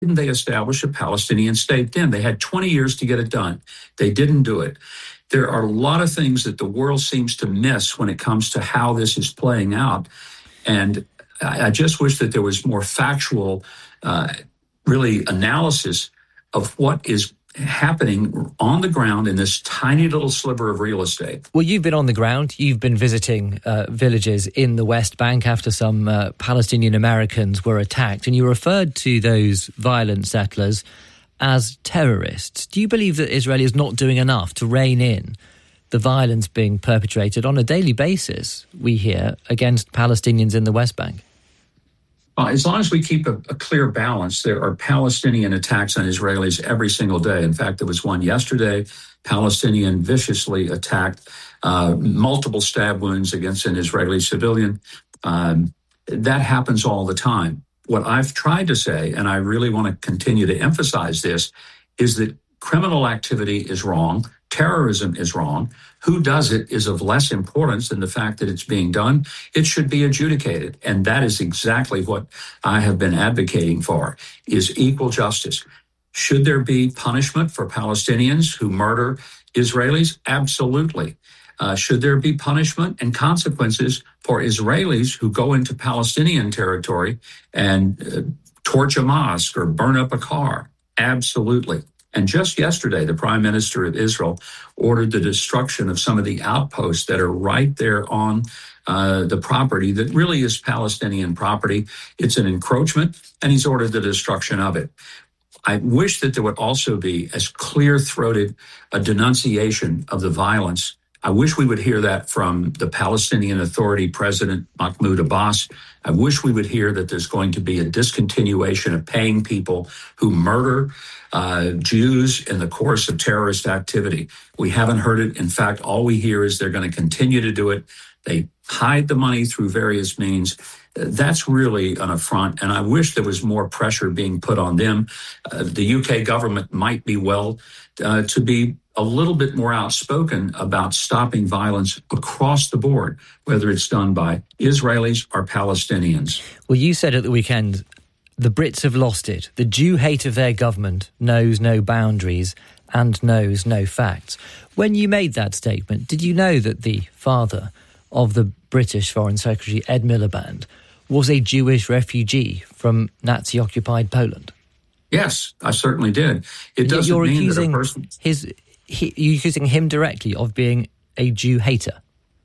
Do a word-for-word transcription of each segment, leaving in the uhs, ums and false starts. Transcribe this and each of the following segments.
didn't they establish a Palestinian state then? They had twenty years to get it done. They didn't do it. There are a lot of things that the world seems to miss when it comes to how this is playing out. And I, I just wish that there was more factual, uh, really, analysis of what is happening on the ground in this tiny little sliver of real estate. Well, you've been on the ground. You've been visiting uh, villages in the West Bank after some uh, Palestinian Americans were attacked, and you referred to those violent settlers as terrorists. Do you believe that Israel is not doing enough to rein in the violence being perpetrated on a daily basis, we hear, against Palestinians in the West Bank? Uh, as long as we keep a, a clear balance, there are Palestinian attacks on Israelis every single day. In fact, there was one yesterday, Palestinian viciously attacked, uh, multiple stab wounds against an Israeli civilian. Um, that happens all the time. What I've tried to say, and I really want to continue to emphasize this, is that criminal activity is wrong. Terrorism is wrong. Who does it is of less importance than the fact that it's being done. It should be adjudicated. And that is exactly what I have been advocating for, is equal justice. Should there be punishment for Palestinians who murder Israelis? Absolutely. Uh, should there be punishment and consequences for Israelis who go into Palestinian territory and uh, torch a mosque or burn up a car? Absolutely. And just yesterday, the Prime Minister of Israel ordered the destruction of some of the outposts that are right there on uh, the property that really is Palestinian property. It's an encroachment, and he's ordered the destruction of it. I wish that there would also be as clear-throated a denunciation of the violence. I wish we would hear that from the Palestinian Authority President Mahmoud Abbas. I wish we would hear that there's going to be a discontinuation of paying people who murder uh, Jews in the course of terrorist activity. We haven't heard it. In fact, all we hear is they're going to continue to do it. They hide the money through various means. That's really an affront, and I wish there was more pressure being put on them. Uh, the U K government might be well uh, to be a little bit more outspoken about stopping violence across the board, whether it's done by Israelis or Palestinians. Well, you said at the weekend, the Brits have lost it. The Jew hate of their government knows no boundaries and knows no facts. When you made that statement, did you know that the father of the British Foreign Secretary, Ed Miliband, was a Jewish refugee from Nazi-occupied Poland? Yes, I certainly did. It doesn't You're mean accusing that a person... his... He, you're accusing him directly of being a Jew hater.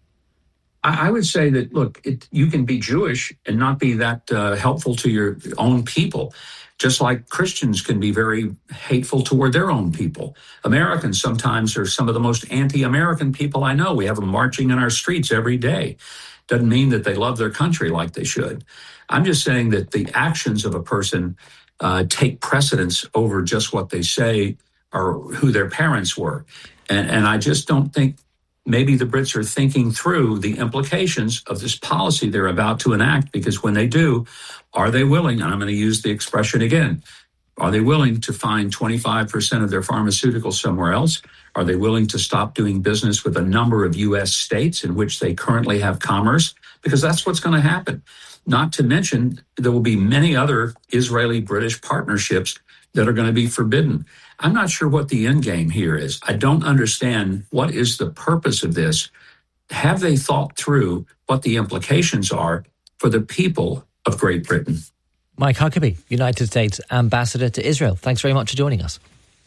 I, I would say that, look, it, you can be Jewish and not be that uh, helpful to your own people, just like Christians can be very hateful toward their own people. Americans sometimes are some of the most anti-American people I know. We have them marching in our streets every day. Doesn't mean that they love their country like they should. I'm just saying that the actions of a person uh, take precedence over just what they say or who their parents were. And, and I just don't think maybe the Brits are thinking through the implications of this policy they're about to enact, because when they do, are they willing, and I'm going to use the expression again, are they willing to find twenty-five percent of their pharmaceuticals somewhere else? Are they willing to stop doing business with a number of U S states in which they currently have commerce? Because that's what's going to happen. Not to mention, there will be many other Israeli-British partnerships that are going to be forbidden. I'm not sure what the end game here is. I don't understand what is the purpose of this. Have they thought through what the implications are for the people of Great Britain? Mike Huckabee, United States Ambassador to Israel. Thanks very much for joining us.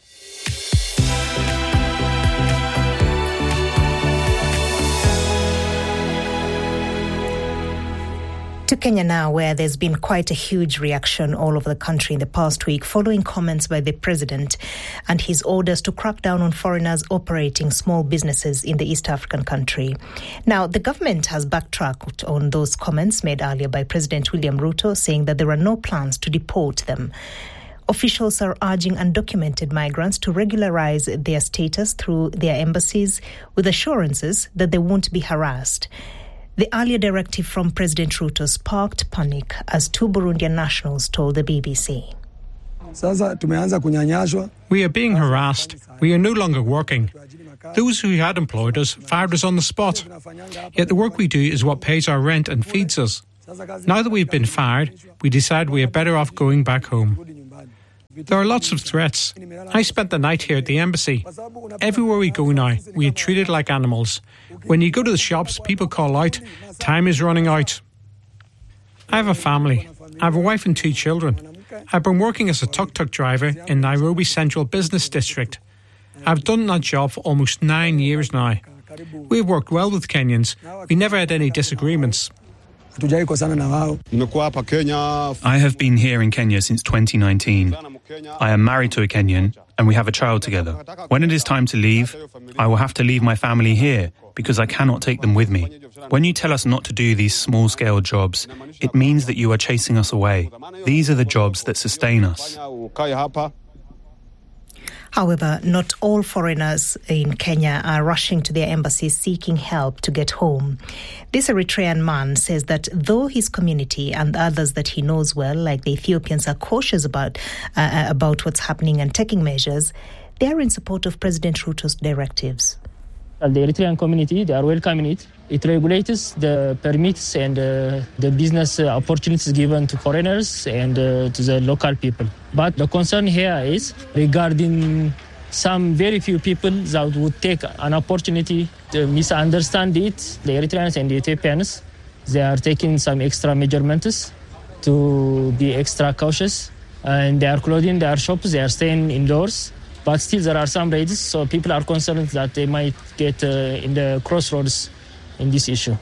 To Kenya now, where there's been quite a huge reaction all over the country in the past week following comments by the president and his orders to crack down on foreigners operating small businesses in the East African country. Now, the government has backtracked on those comments made earlier by President William Ruto, saying that there are no plans to deport them. Officials are urging undocumented migrants to regularize their status through their embassies with assurances that they won't be harassed. The earlier directive from President Ruto sparked panic, as two Burundian nationals told the B B C. We are being harassed. We are no longer working. Those who had employed us fired us on the spot. Yet the work we do is what pays our rent and feeds us. Now that we've been fired, we decide we are better off going back home. There are lots of threats. I spent the night here at the embassy. Everywhere we go now, we are treated like animals. When you go to the shops, people call out, "Time is running out." I have a family. I have a wife and two children. I've been working as a tuk-tuk driver in Nairobi Central Business District. I've done that job for almost nine years now. We've worked well with Kenyans. We never had any disagreements. I have been here in Kenya since twenty nineteen. I am married to a Kenyan and we have a child together. When it is time to leave, I will have to leave my family here because I cannot take them with me. When you tell us not to do these small-scale jobs, it means that you are chasing us away. These are the jobs that sustain us. However, not all foreigners in Kenya are rushing to their embassies seeking help to get home. This Eritrean man says that though his community and others that he knows well, like the Ethiopians, are cautious about uh, about what's happening and taking measures, they are in support of President Ruto's directives. The Eritrean community, they are welcoming it. It regulates the permits and uh, the business uh, opportunities given to foreigners and uh, to the local people. But the concern here is regarding some very few people that would take an opportunity to misunderstand it. The Eritreans and the Ethiopians, they are taking some extra measurements to be extra cautious. And they are closing their shops, they are staying indoors. But still there are some raids, so people are concerned that they might get uh, in the crossroads in this issue.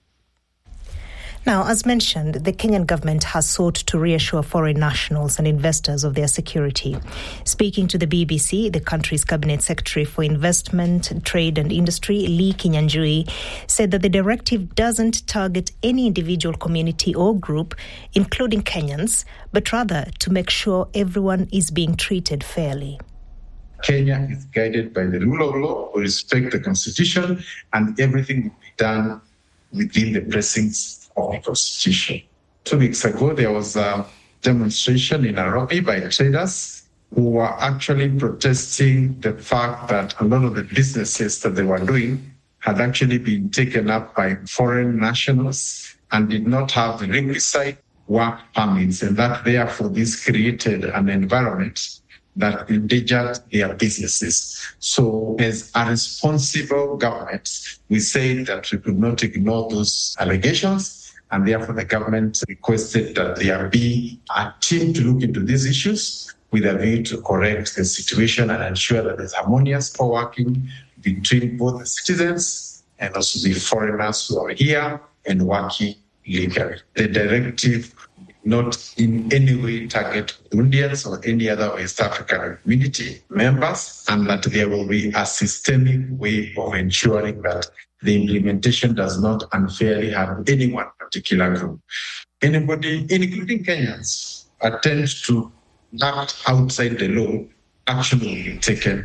Now, as mentioned, the Kenyan government has sought to reassure foreign nationals and investors of their security. Speaking to the B B C, the country's Cabinet Secretary for Investment, Trade and Industry, Lee Kinyanjui, said that the directive doesn't target any individual community or group, including Kenyans, but rather to make sure everyone is being treated fairly. Kenya is guided by the rule of law, we respect the constitution, and everything will be done within the precincts of the constitution. Two weeks ago, there was a demonstration in Nairobi by traders who were actually protesting the fact that a lot of the businesses that they were doing had actually been taken up by foreign nationals and did not have the requisite work permits, and that therefore this created an environment that endangered their businesses. So as a responsible government, we say that we could not ignore those allegations, and therefore the government requested that there be a team to look into these issues with a view to correct the situation and ensure that there's harmonious co-working between both the citizens and also the foreigners who are here and working legally. The directive not in any way target Burundians or any other West African community members, and that there will be a systemic way of ensuring that the implementation does not unfairly harm any one particular group. Anybody, including Kenyans, attempt to act outside the law, action will be taken.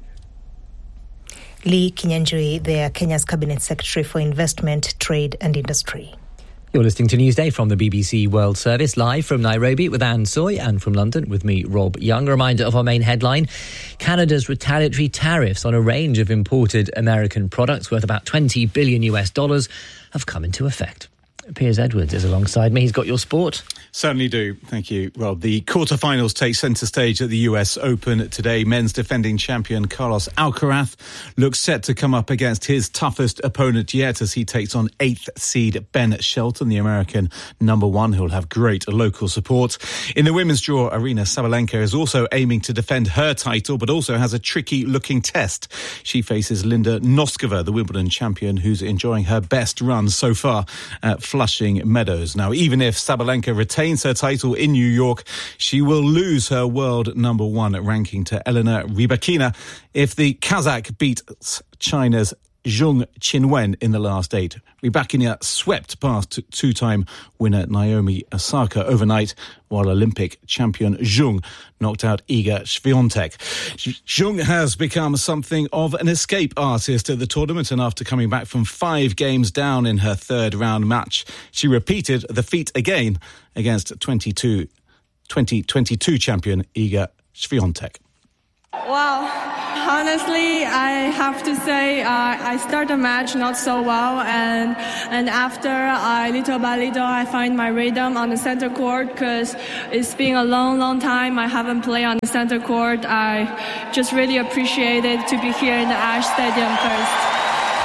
Lee Kinyanjui, there, Kenya's Cabinet Secretary for Investment, Trade and Industry. You're listening to Newsday from the B B C World Service, live from Nairobi with Anne Soy, and from London with me, Rob Young. A reminder of our main headline: Canada's retaliatory tariffs on a range of imported American products worth about twenty billion US dollars have come into effect. Piers Edwards is alongside me. He's got your sport. Certainly do. Thank you, Rob. The quarterfinals take centre stage at the U S Open today. Men's defending champion Carlos Alcaraz looks set to come up against his toughest opponent yet as he takes on eighth seed Ben Shelton, the American number one, who'll have great local support. In the women's draw, Aryna Sabalenka is also aiming to defend her title, but also has a tricky-looking test. She faces Linda Noskova, the Wimbledon champion, who's enjoying her best run so far at Flushing Meadows. Now, even if Sabalenka retains her title in New York, she will lose her world number one ranking to Elena Rybakina if the Kazakh beats China's Zheng Qinwen in the last eight. Rybakina swept past two-time winner Naomi Osaka overnight, while Olympic champion Zheng knocked out Iga Swiatek. Zheng has become something of an escape artist at the tournament, and after coming back from five games down in her third round match, she repeated the feat again against twenty twenty-two champion Iga Swiatek. Wow. honestly, I have to say uh, I start the match not so well, and and after I little by little I find my rhythm on the center court, because it's been a long, long time I haven't played on the center court. I just really appreciate it to be here in the Ash Stadium first.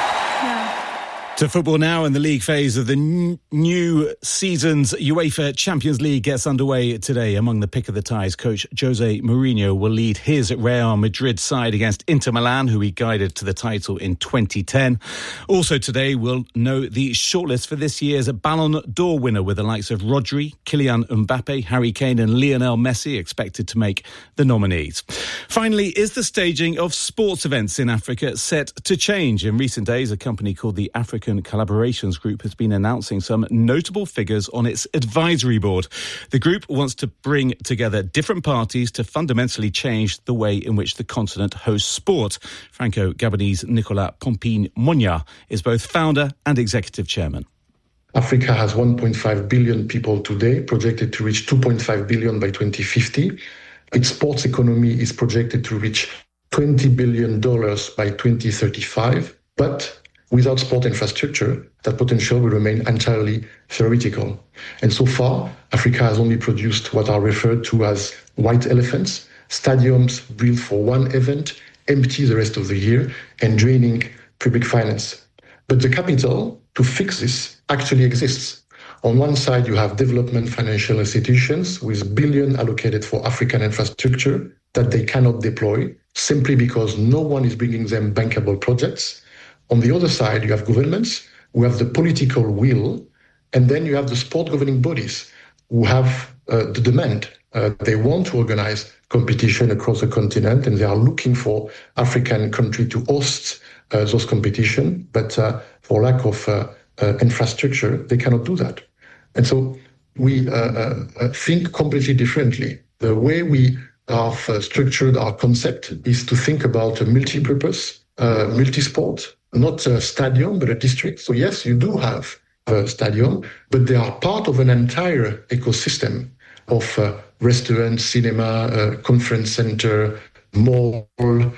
To football now, and the league phase of the n- new season's UEFA Champions League gets underway today. Among the pick of the ties, coach Jose Mourinho will lead his Real Madrid side against Inter Milan, who he guided to the title in twenty ten. Also today, we'll know the shortlist for this year's Ballon d'Or winner, with the likes of Rodri, Kylian Mbappe, Harry Kane and Lionel Messi expected to make the nominees. Finally, is the staging of sports events in Africa set to change? In recent days, a company called the African Collaborations Group has been announcing some notable figures on its advisory board. The group wants to bring together different parties to fundamentally change the way in which the continent hosts sport. Franco-Gabonese Nicolas Pompine-Monya is both founder and executive chairman. Africa has one point five billion people today, projected to reach two point five billion by twenty fifty. Its sports economy is projected to reach twenty billion dollars by twenty thirty-five, but without sport infrastructure, that potential will remain entirely theoretical. And so far, Africa has only produced what are referred to as white elephants, stadiums built for one event, empty the rest of the year, and draining public finance. But the capital to fix this actually exists. On one side, you have development financial institutions with billions allocated for African infrastructure that they cannot deploy simply because no one is bringing them bankable projects. On the other side, you have governments who have the political will, and then you have the sport governing bodies who have uh, the demand. Uh, they want to organize competition across the continent, and they are looking for African countries to host uh, those competitions, but uh, for lack of uh, uh, infrastructure, they cannot do that. And so we uh, uh, think completely differently. The way we have uh, structured our concept is to think about a multi-purpose, uh, multi-sport, not a stadium, but a district. So yes, you do have a stadium, but they are part of an entire ecosystem of uh, restaurants, cinema, uh, conference center, mall,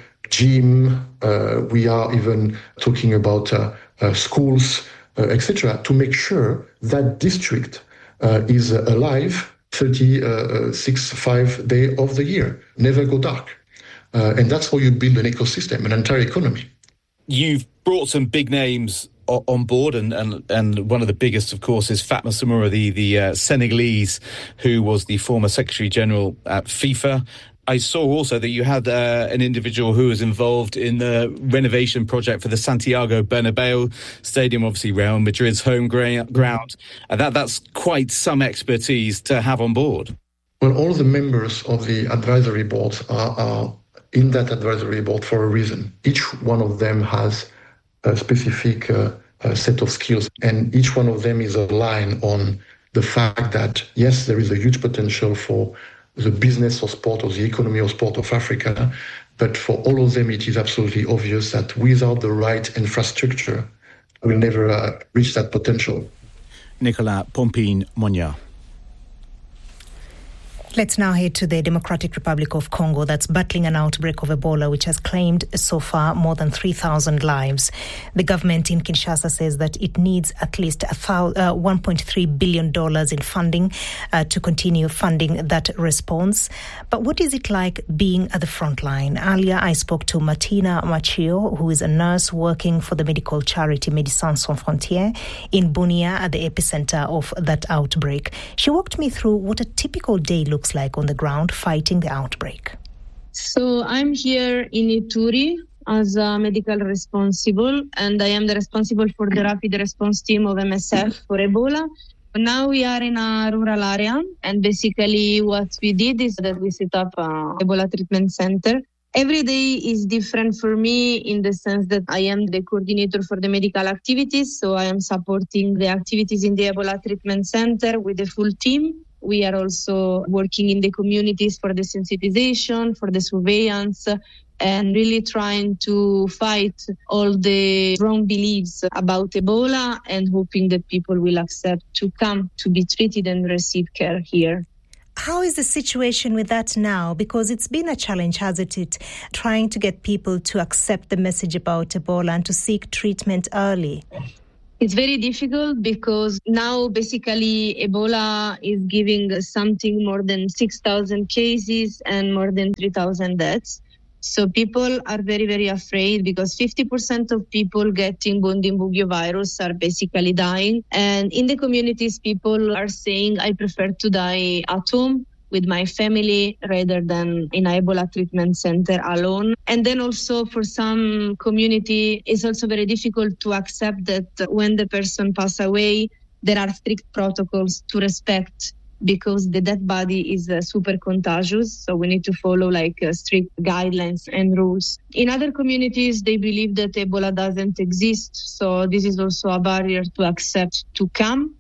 gym. Uh, we are even talking about uh, uh, schools, uh, et cetera, to make sure that district uh, is uh, alive thirty-six, five days of the year, never go dark. Uh, and that's how you build an ecosystem, an entire economy. You've brought some big names on board, and, and, and one of the biggest, of course, is Fatma Samoura, the, the uh, Senegalese, who was the former Secretary General at FIFA. I saw also that you had uh, an individual who was involved in the renovation project for the Santiago Bernabeu Stadium, obviously Real Madrid's home ground. And that, that's quite some expertise to have on board. Well, all the members of the advisory board are, are in that advisory board for a reason. Each one of them has a specific uh, uh, set of skills, and each one of them is aligned on the fact that, yes, there is a huge potential for the business of sport or the economy of sport of Africa, but for all of them, it is absolutely obvious that without the right infrastructure, we'll never uh, reach that potential. Nicolas Pompine-Monya. Let's now head to the Democratic Republic of Congo that's battling an outbreak of Ebola, which has claimed so far more than three thousand lives. The government in Kinshasa says that it needs at least one point three billion dollars in funding uh, to continue funding that response. But what is it like being at the front line? Earlier, I spoke to Martina Machio, who is a nurse working for the medical charity Médecins Sans Frontières in Bunia at the epicenter of that outbreak. She walked me through what a typical day looks like on the ground fighting the outbreak. So I'm here in Ituri as a medical responsible, and I am the responsible for the rapid response team of M S F for Ebola. Now we are in a rural area, and basically what we did is that we set up a Ebola treatment center. Every day is different for me in the sense that I am the coordinator for the medical activities, so I am supporting the activities in the Ebola treatment center with the full team. We are also working in the communities for the sensitization, for the surveillance, and really trying to fight all the wrong beliefs about Ebola and hoping that people will accept to come to be treated and receive care here. How is the situation with that now? Because it's been a challenge, hasn't it, trying to get people to accept the message about Ebola and to seek treatment early? It's very difficult because now basically Ebola is giving something more than six thousand cases and more than three thousand deaths. So people are very, very afraid because fifty percent of people getting Bundibugyo virus are basically dying. And in the communities, people are saying, I prefer to die at home with my family rather than in Ebola treatment center alone. And then also for some community, it's also very difficult to accept that when the person passes away, there are strict protocols to respect because the dead body is uh, super contagious. So we need to follow like uh, strict guidelines and rules. In other communities, they believe that Ebola doesn't exist. So this is also a barrier to accept to come.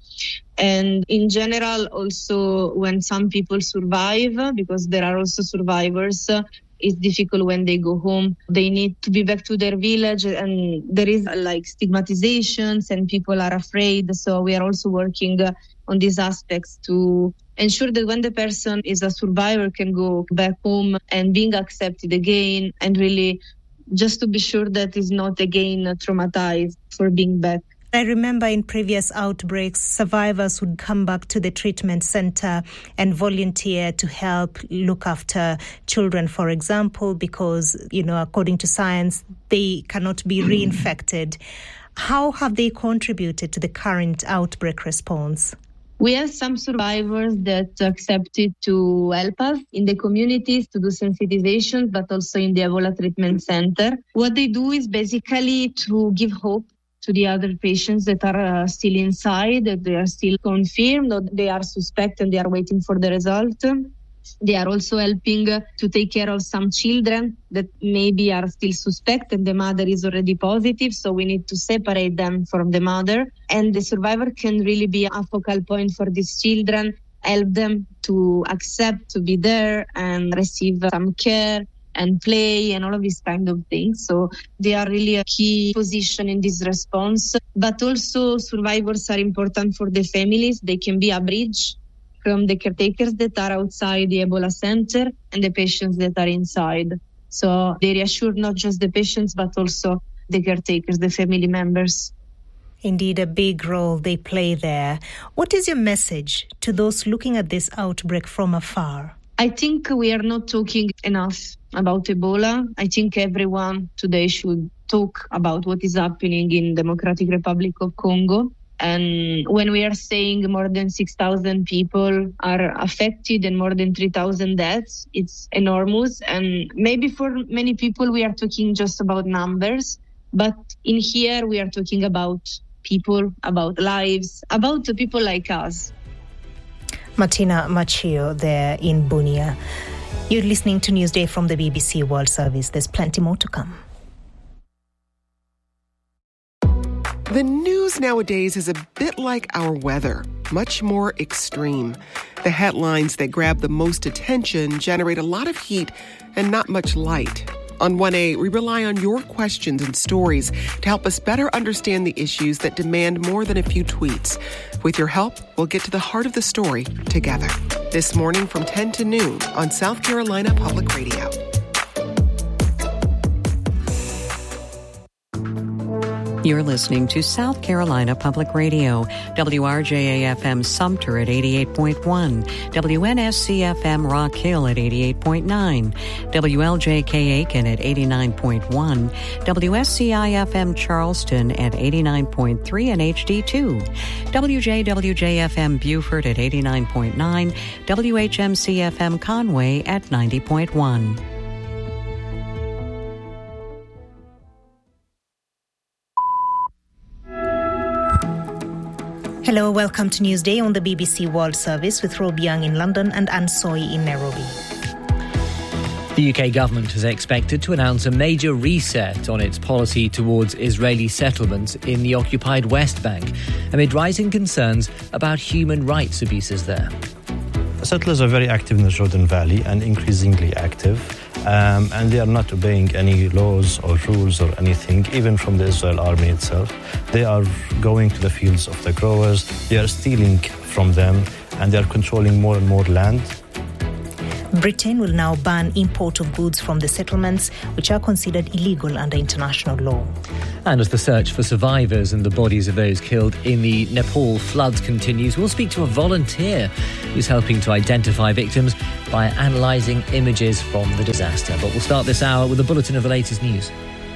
And in general, also when some people survive, because there are also survivors, uh, it's difficult when they go home. They need to be back to their village and there is uh, like stigmatizations and people are afraid. So we are also working uh, on these aspects to ensure that when the person is a survivor can go back home and being accepted again and really just to be sure that is not again traumatized for being back. I remember in previous outbreaks, survivors would come back to the treatment center and volunteer to help look after children, for example, because, you know, according to science, they cannot be reinfected. How have they contributed to the current outbreak response? We have some survivors that accepted to help us in the communities to do sensitization, but also in the Ebola treatment center. What they do is basically to give hope to the other patients that are uh, still inside, that they are still confirmed, or they are suspect and they are waiting for the result. They are also helping uh, to take care of some children that maybe are still suspect and the mother is already positive. So we need to separate them from the mother. And the survivor can really be a focal point for these children, help them to accept to be there and receive some care and play and all of these kind of things. So they are really a key position in this response. But also survivors are important for the families. They can be a bridge from the caretakers that are outside the Ebola center and the patients that are inside. So they reassure not just the patients, but also the caretakers, the family members. Indeed, a big role they play there. What is your message to those looking at this outbreak from afar? I think we are not talking enough about Ebola. I think everyone today should talk about what is happening in Democratic Republic of Congo. And when we are saying more than six thousand people are affected and more than three thousand deaths, it's enormous. And maybe for many people, we are talking just about numbers. But in here, we are talking about people, about lives, about the people like us. Martina Machio there in Bunia. You're listening to Newsday from the B B C World Service. There's plenty more to come. The news nowadays is a bit like our weather, much more extreme. The headlines that grab the most attention generate a lot of heat and not much light. On one A, we rely on your questions and stories to help us better understand the issues that demand more than a few tweets. With your help, we'll get to the heart of the story together. This morning from ten to noon on South Carolina Public Radio. You're listening to South Carolina Public Radio, W R J A F M Sumter at eighty-eight point one, W N S C F M Rock Hill at eighty-eight point nine, W L J K Aiken at eighty-nine point one, W S C I F M Charleston at eighty-nine point three and H D two, W J W J F M Beaufort at eighty-nine point nine, W H M C F M Conway at ninety point one. Hello, welcome to Newsday on the B B C World Service with Rob Young in London and Anne Soy in Nairobi. The U K government is expected to announce a major reset on its policy towards Israeli settlements in the occupied West Bank, amid rising concerns about human rights abuses there. Settlers are very active in the Jordan Valley and increasingly active, um, and they are not obeying any laws or rules or anything, even from the Israel army itself. They are going to the fields of the growers, they are stealing from them, and they are controlling more and more land. Britain will now ban import of goods from the settlements, which are considered illegal under international law. And as the search for survivors and the bodies of those killed in the Nepal floods continues, we'll speak to a volunteer who's helping to identify victims by analysing images from the disaster. But we'll start this hour with a bulletin of the latest news.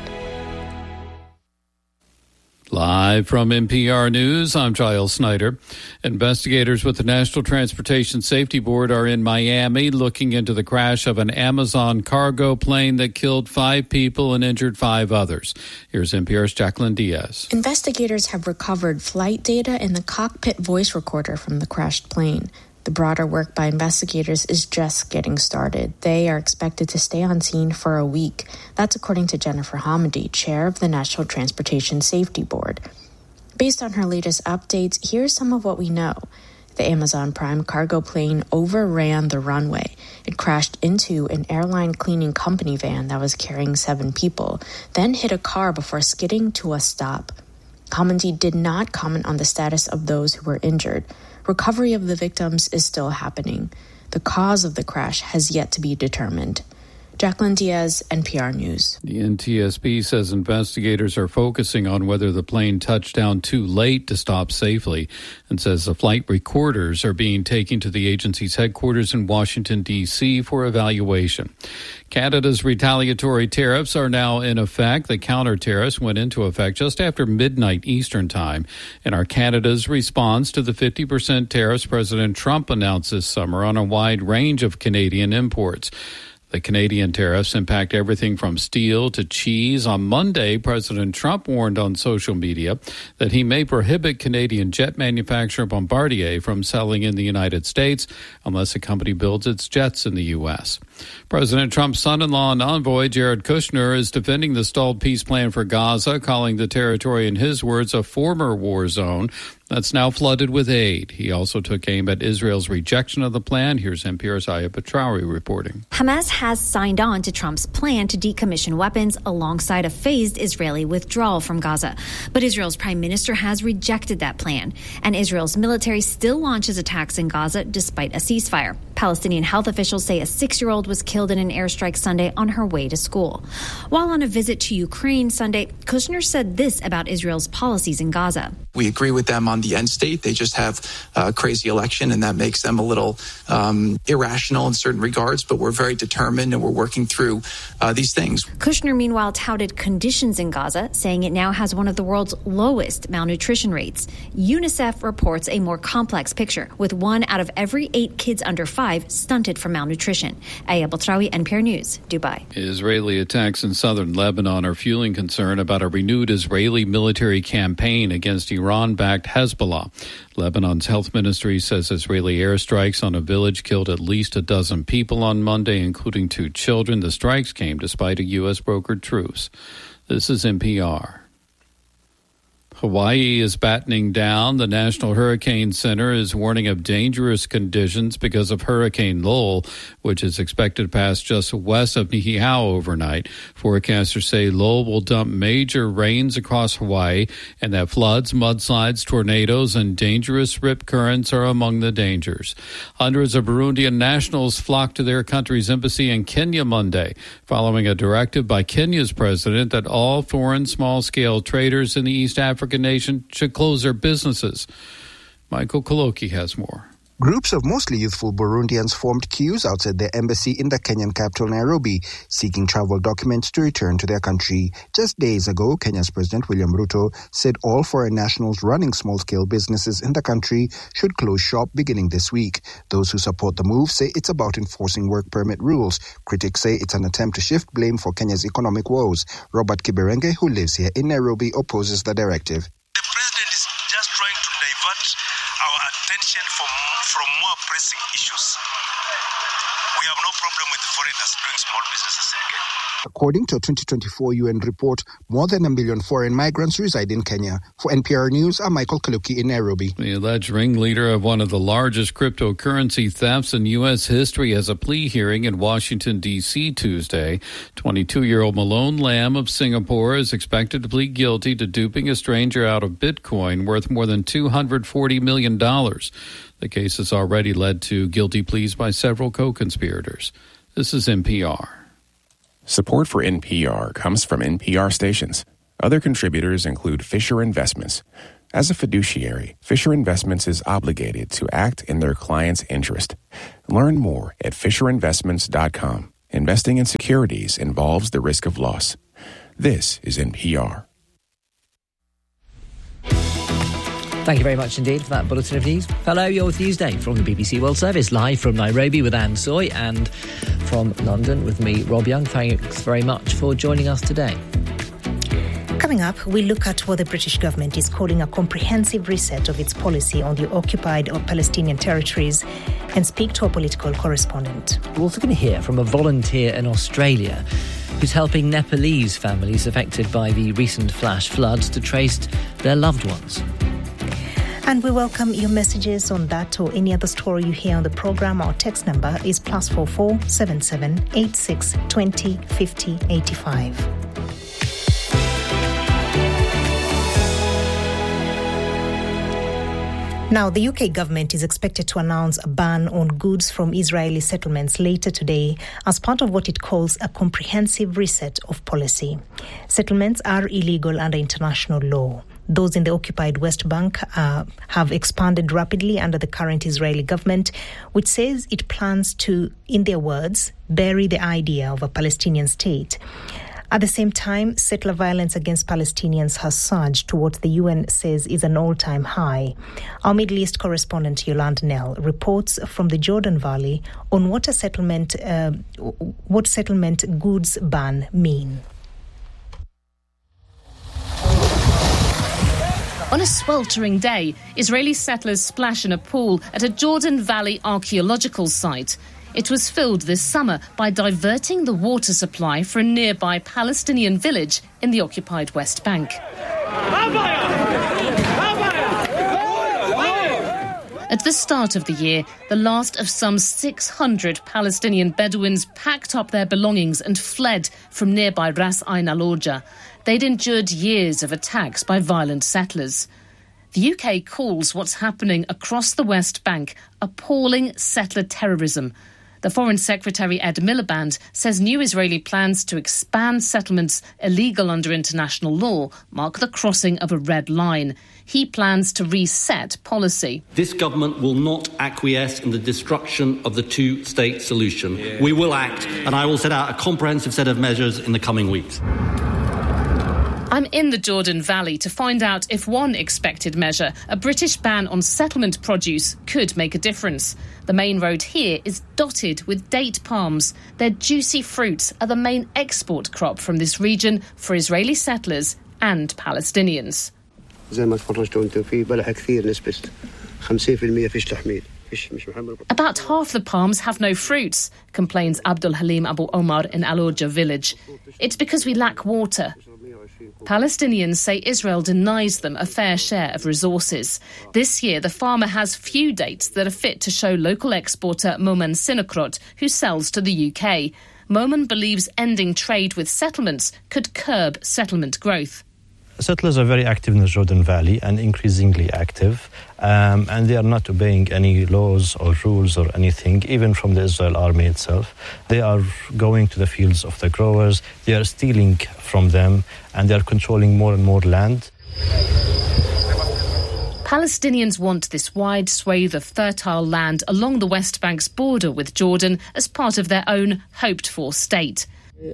Live from N P R News, I'm Giles Snyder. Investigators with the National Transportation Safety Board are in Miami looking into the crash of an Amazon cargo plane that killed five people and injured five others. Here's N P R's Jacqueline Diaz. Investigators have recovered flight data and the cockpit voice recorder from the crashed plane. The broader work by investigators is just getting started. They are expected to stay on scene for a week. That's according to Jennifer Hamady, chair of the National Transportation Safety Board. Based on her latest updates, here's some of what we know. The Amazon Prime cargo plane overran the runway. It crashed into an airline cleaning company van that was carrying seven people, then hit a car before skidding to a stop. Hamady did not comment on the status of those who were injured. Recovery of the victims is still happening. The cause of the crash has yet to be determined. Jacqueline Diaz, N P R News. The N T S B says investigators are focusing on whether the plane touched down too late to stop safely and says the flight recorders are being taken to the agency's headquarters in Washington, D C for evaluation. Canada's retaliatory tariffs are now in effect. The counter tariffs went into effect just after midnight Eastern time and are Canada's response to the fifty percent tariffs President Trump announced this summer on a wide range of Canadian imports. The Canadian tariffs impact everything from steel to cheese. On Monday, President Trump warned on social media that he may prohibit Canadian jet manufacturer Bombardier from selling in the United States unless the company builds its jets in the U S. President Trump's son-in-law and envoy, Jared Kushner, is defending the stalled peace plan for Gaza, calling the territory, in his words, a former war zone that's now flooded with aid. He also took aim at Israel's rejection of the plan. Here's N P R's Aya Petraoui reporting. Hamas has signed on to Trump's plan to decommission weapons alongside a phased Israeli withdrawal from Gaza. But Israel's prime minister has rejected that plan. And Israel's military still launches attacks in Gaza despite a ceasefire. Palestinian health officials say a six-year-old was killed in an airstrike Sunday on her way to school. While on a visit to Ukraine Sunday, Kushner said this about Israel's policies in Gaza. We agree with them on the end state. They just have a crazy election, and that makes them a little um, irrational in certain regards, but we're very determined and we're working through uh, these things. Kushner, meanwhile, touted conditions in Gaza, saying it now has one of the world's lowest malnutrition rates. UNICEF reports a more complex picture, with one out of every eight kids under five stunted from malnutrition. Aya Petraoui, N P R News, Dubai. Israeli attacks in southern Lebanon are fueling concern about a renewed Israeli military campaign against Iran-backed Hezbollah. Lebanon's health ministry says Israeli airstrikes on a village killed at least a dozen people on Monday, including two children. The strikes came despite a U S brokered truce. This is N P R. Hawaii is battening down. The National Hurricane Center is warning of dangerous conditions because of Hurricane Lowell, which is expected to pass just west of Niihau overnight. Forecasters say Lowell will dump major rains across Hawaii and that floods, mudslides, tornadoes, and dangerous rip currents are among the dangers. Hundreds of Burundian nationals flocked to their country's embassy in Kenya Monday, following a directive by Kenya's president that all foreign small-scale traders in the East African nation should close their businesses. Michael Koloki has more. Groups of mostly youthful Burundians formed queues outside their embassy in the Kenyan capital, Nairobi, seeking travel documents to return to their country. Just days ago, Kenya's President William Ruto said all foreign nationals running small-scale businesses in the country should close shop beginning this week. Those who support the move say it's about enforcing work permit rules. Critics say it's an attempt to shift blame for Kenya's economic woes. Robert Kiberenge, who lives here in Nairobi, opposes the directive. The president is just trying to divert our attention from, from more pressing issues. We have no problem with foreigners doing small businesses in Kenya. According to a twenty twenty-four U N report, more than a million foreign migrants reside in Kenya. For N P R News, I'm Michael Kaluki in Nairobi. The alleged ringleader of one of the largest cryptocurrency thefts in U S history has a plea hearing in Washington, D C Tuesday. twenty-two-year-old Malone Lam of Singapore is expected to plead guilty to duping a stranger out of Bitcoin worth more than two hundred forty million dollars. The case has already led to guilty pleas by several co-conspirators. This is N P R. Support for N P R comes from N P R stations. Other contributors include Fisher Investments. As a fiduciary, Fisher Investments is obligated to act in their client's interest. Learn more at fisher investments dot com. Investing in securities involves the risk of loss. This is N P R. Thank you very much indeed for that bulletin of news. Hello, you're with Newsday from the B B C World Service, live from Nairobi with Anne Soy and from London with me, Rob Young. Thanks very much for joining us today. Coming up, we look at what the British government is calling a comprehensive reset of its policy on the occupied or Palestinian territories and speak to a political correspondent. We're also going to hear from a volunteer in Australia who's helping Nepalese families affected by the recent flash floods to trace their loved ones. And we welcome your messages on that or any other story you hear on the programme. Our text number is plus four four seven seven eight six twenty fifty eighty five. Now, the U K government is expected to announce a ban on goods from Israeli settlements later today as part of what it calls a comprehensive reset of policy. Settlements are illegal under international law. Those in the occupied West Bank uh, have expanded rapidly under the current Israeli government, which says it plans to, in their words, bury the idea of a Palestinian state. At the same time, settler violence against Palestinians has surged to what the U N says is an all-time high. Our Middle East correspondent Yolande Nell reports from the Jordan Valley on what a settlement, uh, what settlement goods ban mean. On a sweltering day, Israeli settlers splash in a pool at a Jordan Valley archaeological site. It was filled this summer by diverting the water supply for a nearby Palestinian village in the occupied West Bank. At the start of the year, the last of some six hundred Palestinian Bedouins packed up their belongings and fled from nearby Ras Ain al-Orja. They'd endured years of attacks by violent settlers. The U K calls what's happening across the West Bank appalling settler terrorism. The Foreign Secretary Ed Miliband says new Israeli plans to expand settlements illegal under international law mark the crossing of a red line. He plans to reset policy. This government will not acquiesce in the destruction of the two-state solution. Yeah. We will act, and I will set out a comprehensive set of measures in the coming weeks. I'm in the Jordan Valley to find out if one expected measure, a British ban on settlement produce, could make a difference. The main road here is dotted with date palms. Their juicy fruits are the main export crop from this region for Israeli settlers and Palestinians. About half the palms have no fruits, complains Abdul Halim Abu Omar in Al-Orja village. It's because we lack water. Palestinians say Israel denies them a fair share of resources. This year, the farmer has few dates that are fit to show local exporter Momen Sinokrot, who sells to the U K. Momen believes ending trade with settlements could curb settlement growth. Settlers are very active in the Jordan Valley and increasingly active, um, and they are not obeying any laws or rules or anything, even from the Israel army itself. They are going to the fields of the growers, they are stealing from them, and they are controlling more and more land. Palestinians want this wide swathe of fertile land along the West Bank's border with Jordan as part of their own hoped-for state.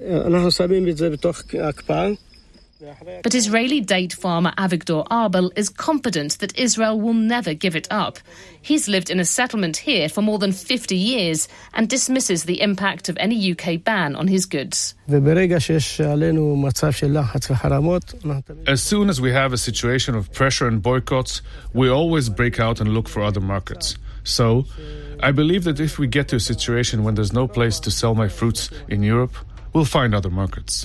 But Israeli date farmer Avigdor Arbel is confident that Israel will never give it up. He's lived in a settlement here for more than fifty years and dismisses the impact of any U K ban on his goods. As soon as we have a situation of pressure and boycotts, we always break out and look for other markets. So, I believe that if we get to a situation when there's no place to sell my fruits in Europe, we'll find other markets.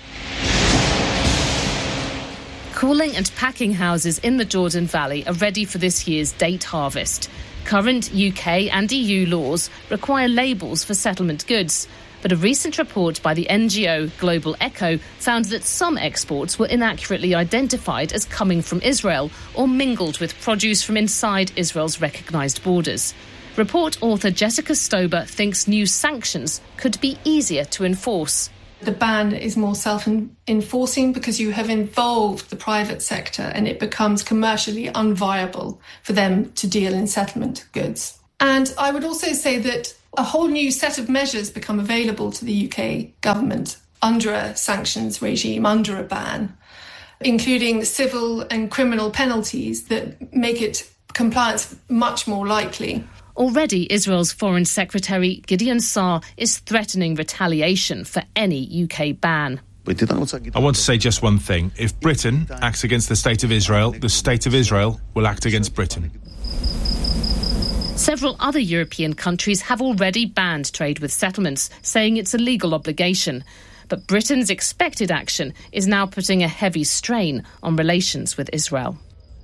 Cooling and packing houses in the Jordan Valley are ready for this year's date harvest. Current U K and E U laws require labels for settlement goods. But a recent report by the N G O Global Echo found that some exports were inaccurately identified as coming from Israel or mingled with produce from inside Israel's recognised borders. Report author Jessica Stober thinks new sanctions could be easier to enforce. The ban is more self-enforcing because you have involved the private sector and it becomes commercially unviable for them to deal in settlement goods. And I would also say that a whole new set of measures become available to the U K government under a sanctions regime, under a ban, including civil and criminal penalties that make it compliance much more likely. Already, Israel's Foreign Secretary Gideon Saar is threatening retaliation for any U K ban. I want to say just one thing. If Britain acts against the State of Israel, the State of Israel will act against Britain. Several other European countries have already banned trade with settlements, saying it's a legal obligation. But Britain's expected action is now putting a heavy strain on relations with Israel.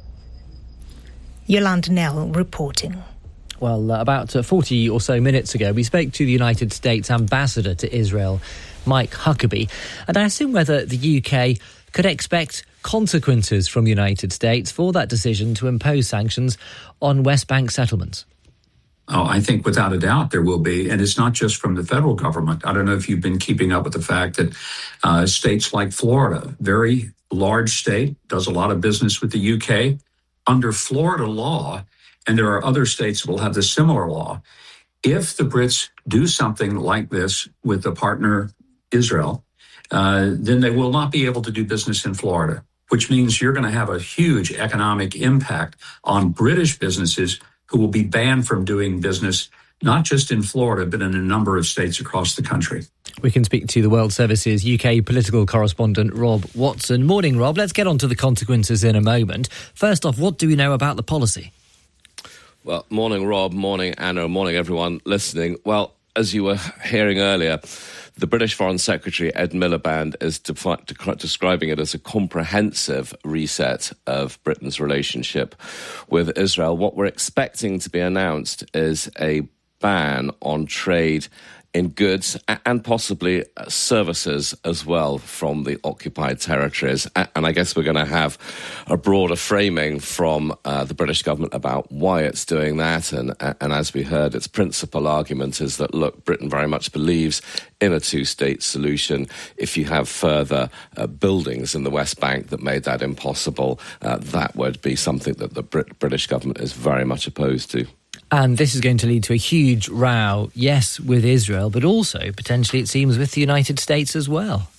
Yolande Nell reporting. Well, uh, about uh, forty or so minutes ago, we spoke to the United States ambassador to Israel, Mike Huckabee, and I assume whether the U K could expect consequences from the United States for that decision to impose sanctions on West Bank settlements. Oh, I think without a doubt there will be. And it's not just from the federal government. I don't know if you've been keeping up with the fact that uh, states like Florida, very large state, does a lot of business with the U K. Under Florida law, and there are other states that will have the similar law, if the Brits do something like this with the partner Israel, uh, then they will not be able to do business in Florida, which means you're going to have a huge economic impact on British businesses who will be banned from doing business, not just in Florida, but in a number of states across the country. We can speak to the World Service's U K political correspondent, Rob Watson. Morning, Rob. Let's get on to the consequences in a moment. First off, what do we know about the policy? Well, morning, Rob. Morning, Anna. Morning, everyone listening. Well, as you were hearing earlier, the British Foreign Secretary, Ed Miliband, is defi- de- describing it as a comprehensive reset of Britain's relationship with Israel. What we're expecting to be announced is a ban on trade in goods and possibly services as well from the occupied territories. And I guess we're going to have a broader framing from uh, the British government about why it's doing that. And, and as we heard, its principal argument is that, look, Britain very much believes in a two-state solution. If you have further uh, buildings in the West Bank that made that impossible, uh, that would be something that the Brit- British government is very much opposed to. And this is going to lead to a huge row, yes, with Israel, but also, potentially, it seems, with the United States as well.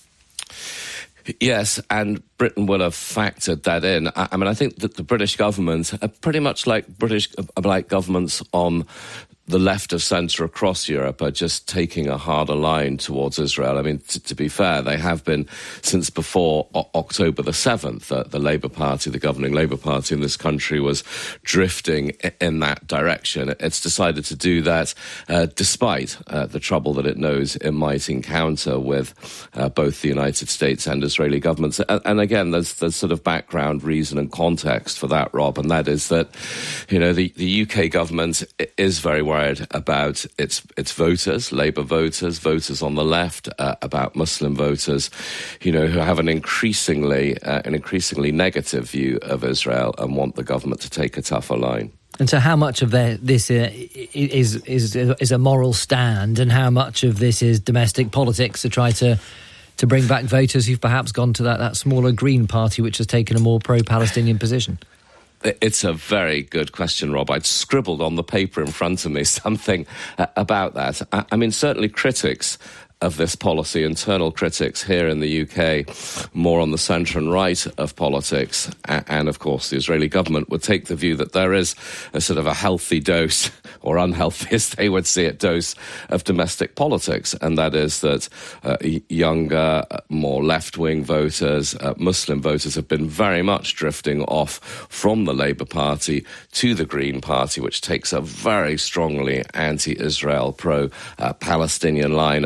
Yes, and Britain will have factored that in. I, I mean, I think that the British government, are pretty much like British, like governments on the left of centre across Europe, are just taking a harder line towards Israel. I mean, t- to be fair, they have been since before o- October the seventh. Uh, the Labour Party, the governing Labour Party in this country, was drifting I- in that direction. It's decided to do that uh, despite uh, the trouble that it knows it might encounter with uh, both the United States and Israeli governments. And, and again, there's there's sort of background reason and context for that, Rob, and that is that, you know, the, the U K government is very worried about its its voters, Labour voters, voters on the left, uh, about Muslim voters, you know, who have an increasingly uh, an increasingly negative view of Israel and want the government to take a tougher line. And so, how much of their, this uh, is is is a moral stand, and how much of this is domestic politics to try to to bring back voters who've perhaps gone to that, that smaller Green Party, which has taken a more pro-Palestinian position? It's a very good question, Rob. I'd scribbled on the paper in front of me something uh, about that. I, I mean, certainly critics of this policy, internal critics here in the U K, more on the centre and right of politics, and, and of course the Israeli government would take the view that there is a sort of a healthy dose, or unhealthy as they would see it, dose of domestic politics, and that is that uh, younger, more left-wing voters, uh, Muslim voters, have been very much drifting off from the Labour Party to the Green Party, which takes a very strongly anti-Israel, pro-Palestinian line, and that of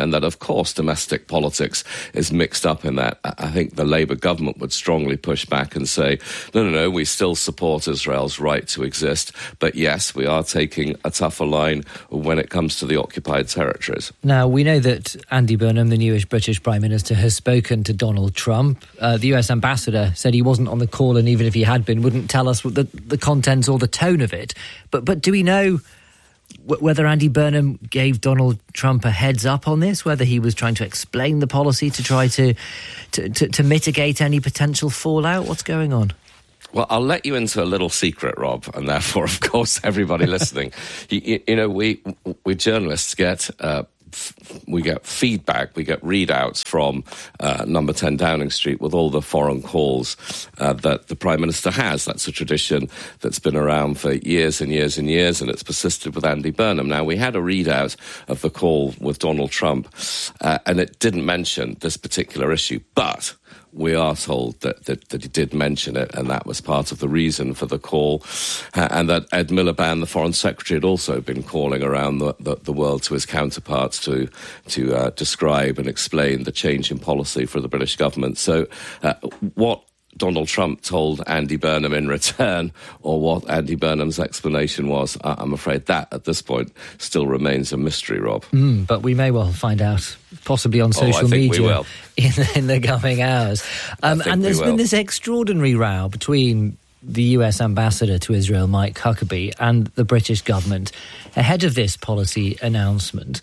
course, domestic politics is mixed up in that. I think the Labour government would strongly push back and say, no, no, no, we still support Israel's right to exist, but yes, we are taking a tougher line when it comes to the occupied territories. Now, we know that Andy Burnham, the newish British Prime Minister, has spoken to Donald Trump. Uh, the U S ambassador said he wasn't on the call, and even if he had been, wouldn't tell us what the, the contents or the tone of it. But, but do we know whether Andy Burnham gave Donald Trump a heads up on this, whether he was trying to explain the policy to try to, to, to, to mitigate any potential fallout? What's going on? Well, I'll let you into a little secret, Rob, and therefore, of course, everybody listening. you, you know, we we journalists get uh, f- we get feedback, we get readouts from uh, Number ten Downing Street with all the foreign calls uh, that the Prime Minister has. That's a tradition that's been around for years and years and years, and it's persisted with Andy Burnham. Now, we had a readout of the call with Donald Trump, uh, and it didn't mention this particular issue, but we are told that, that, that he did mention it, and that was part of the reason for the call, uh, and that Ed Miliband, the Foreign Secretary, had also been calling around the, the, the world to his counterparts to to uh, describe and explain the change in policy for the British government. So uh, what Donald Trump told Andy Burnham in return, or what Andy Burnham's explanation was, I'm afraid that, at this point, still remains a mystery, Rob. Mm, but we may well find out, possibly on social oh, I think media, we will. In, in the coming hours. Um, and there's been this extraordinary row between the U S ambassador to Israel, Mike Huckabee, and the British government ahead of this policy announcement,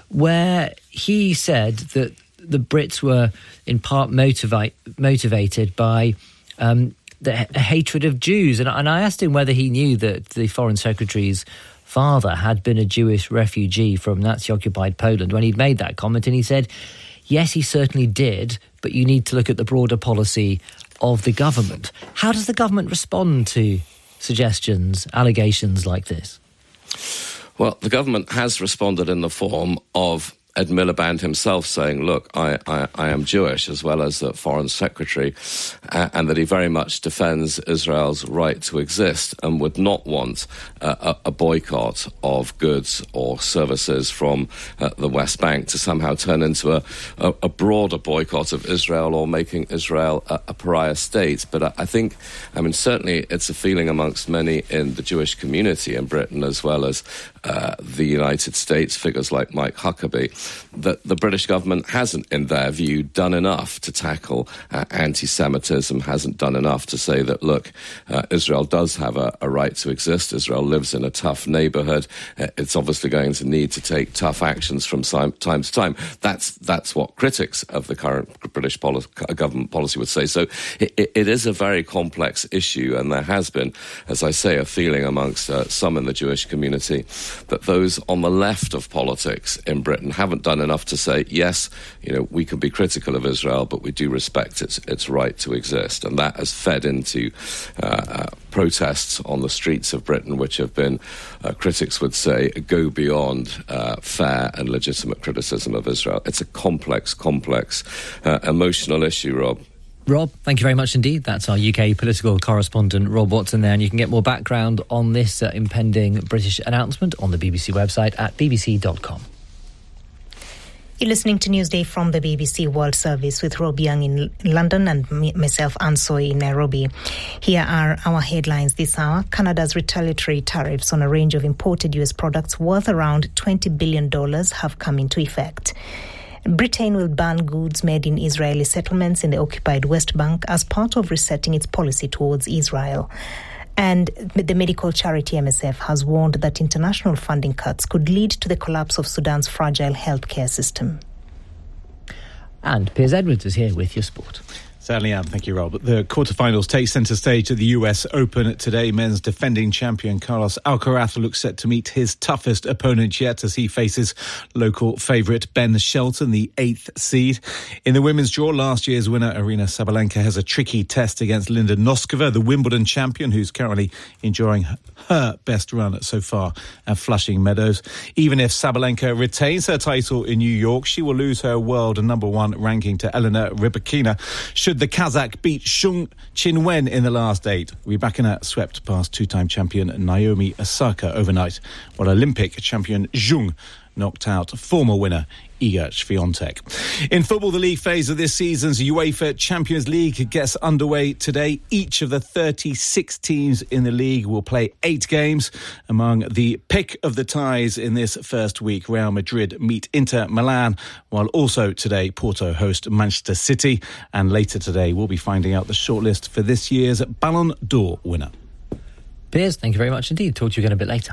where he said that the Brits were in part motivate, motivated by um, the h- hatred of Jews. And, and I asked him whether he knew that the Foreign Secretary's father had been a Jewish refugee from Nazi-occupied Poland when he'd made that comment. And he said, yes, he certainly did, but you need to look at the broader policy of the government. How does the government respond to suggestions, allegations like this? Well, the government has responded in the form of Ed Miliband himself saying, look, I, I, I am Jewish, as well as the Foreign Secretary, uh, and that he very much defends Israel's right to exist and would not want uh, a, a boycott of goods or services from uh, the West Bank to somehow turn into a, a, a broader boycott of Israel or making Israel a, a pariah state. But I, I think, I mean, certainly it's a feeling amongst many in the Jewish community in Britain, as well as uh, the United States, figures like Mike Huckabee, that the British government hasn't, in their view, done enough to tackle uh, anti-Semitism, hasn't done enough to say that, look, uh, Israel does have a, a right to exist. Israel lives in a tough neighbourhood. Uh, it's obviously going to need to take tough actions from time, time to time. That's that's what critics of the current British poli- government policy would say. So it, it is a very complex issue, and there has been, as I say, a feeling amongst uh, some in the Jewish community that those on the left of politics in Britain haven't done enough to say, yes, you know, we can be critical of Israel, but we do respect its its right to exist. And that has fed into uh, uh, protests on the streets of Britain, which have been, uh, critics would say, go beyond uh, fair and legitimate criticism of Israel. It's a complex, complex, uh, emotional issue, Rob. Rob, thank you very much indeed. That's our U K political correspondent, Rob Watson there. And you can get more background on this uh, impending British announcement on the B B C website at b b c dot com. You're listening to Newsday from the B B C World Service with Rob Young in London and me, myself, Anne Soy, in Nairobi. Here are our headlines this hour. Canada's retaliatory tariffs on a range of imported U S products worth around twenty billion dollars have come into effect. Britain will ban goods made in Israeli settlements in the occupied West Bank as part of resetting its policy towards Israel. And the medical charity M S F has warned that international funding cuts could lead to the collapse of Sudan's fragile healthcare system. And Piers Edwards is here with your sport. Certainly am. Thank you, Rob. The quarterfinals take centre stage at the U S Open today. Men's defending champion Carlos Alcaraz looks set to meet his toughest opponent yet as he faces local favourite Ben Shelton, the eighth seed. In the women's draw, last year's winner Aryna Sabalenka has a tricky test against Linda Noskova, the Wimbledon champion, who's currently enjoying her best run so far at Flushing Meadows. Even if Sabalenka retains her title in New York, she will lose her world number one ranking to Elena Rybakina should the Kazakh beat Shung Qinwen in the last eight. Rybakina swept past two-time champion Naomi Osaka overnight, while Olympic champion Zheng knocked out former winner Iga Swiatek. In football, the league phase of this season's UEFA Champions League gets underway today. Each of the thirty-six teams in the league will play eight games. Among the pick of the ties in this first week, Real Madrid meet Inter Milan, while also today Porto host Manchester City. And later today, we'll be finding out the shortlist for this year's Ballon d'Or winner. Piers, thank you very much indeed. Talk to you again a bit later.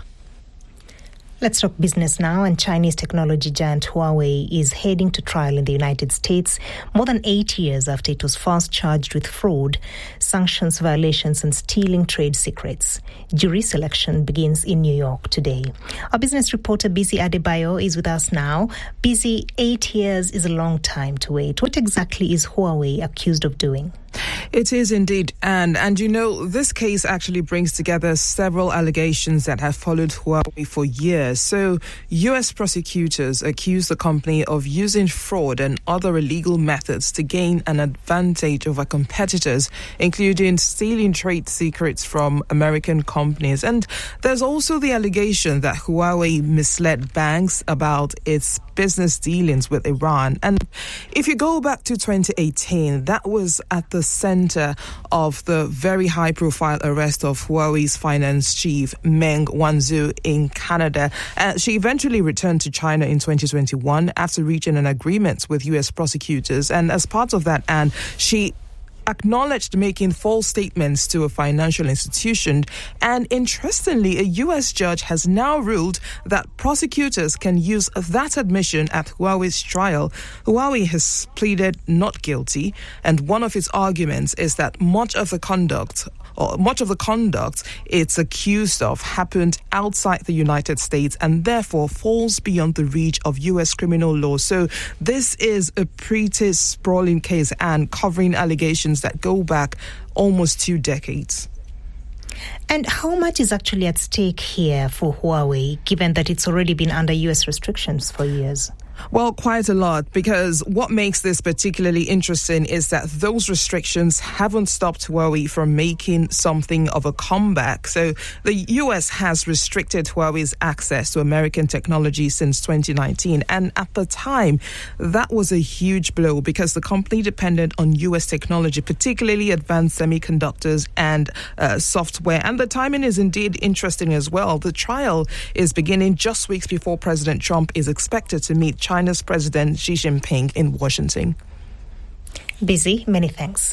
Let's talk business now. And Chinese technology giant Huawei is heading to trial in the United States more than eight years after it was first charged with fraud, sanctions violations and stealing trade secrets. Jury selection begins in New York today. Our business reporter Bisi Adebayo is with us now. Bisi, eight years is a long time to wait. What exactly is Huawei accused of doing? It is indeed, Anne. And you know, this case actually brings together several allegations that have followed Huawei for years. So, U S prosecutors accuse the company of using fraud and other illegal methods to gain an advantage over competitors, including stealing trade secrets from American companies. And there's also the allegation that Huawei misled banks about its business dealings with Iran. And if you go back to twenty eighteen, that was at the center of the very high-profile arrest of Huawei's finance chief, Meng Wanzhou, in Canada. Uh, she eventually returned to China in twenty twenty-one after reaching an agreement with U S prosecutors. And as part of that, and she acknowledged making false statements to a financial institution. And interestingly, a U S judge has now ruled that prosecutors can use that admission at Huawei's trial. Huawei has pleaded not guilty, and one of its arguments is that much of the conduct or much of the conduct it's accused of happened outside the United States and therefore falls beyond the reach of U S criminal law. So this is a pretty sprawling case and covering allegations that go back almost two decades. And how much is actually at stake here for Huawei, given that it's already been under U S restrictions for years? Well, quite a lot, because what makes this particularly interesting is that those restrictions haven't stopped Huawei from making something of a comeback. So the U S has restricted Huawei's access to American technology since twenty nineteen. And at the time, that was a huge blow because the company depended on U S technology, particularly advanced semiconductors and uh, software. And the timing is indeed interesting as well. The trial is beginning just weeks before President Trump is expected to meet China's President Xi Jinping in Washington. Busy, many thanks.